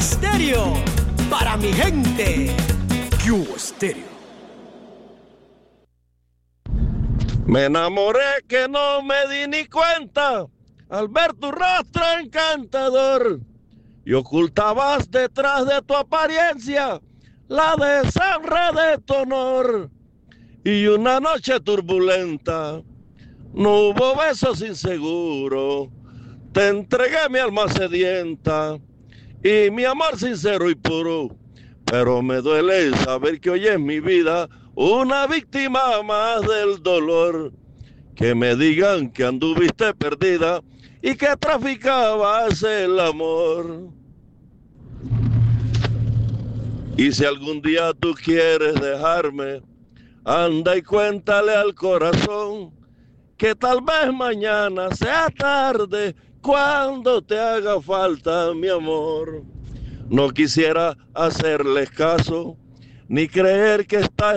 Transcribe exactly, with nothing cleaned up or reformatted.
Estéreo, para mi gente. Cuba Estéreo. Me enamoré que no me di ni cuenta al ver tu rostro encantador y ocultabas detrás de tu apariencia la deshonra de tu honor. Y una noche turbulenta, no hubo besos inseguros, te entregué mi alma sedienta y mi amor sincero y puro, pero me duele saber que hoy en mi vida una víctima más del dolor, que me digan que anduviste perdida y que traficabas el amor. Y si algún día tú quieres dejarme, anda y cuéntale al corazón que tal vez mañana sea tarde cuando te haga falta mi amor. No quisiera hacerles caso ni creer que está